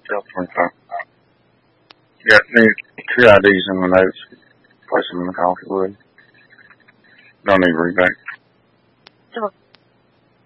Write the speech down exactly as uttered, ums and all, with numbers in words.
Till twenty-five. Yeah, need two I Ds in the notes. Place them in the coffee wood. Don't need to read back. Sure.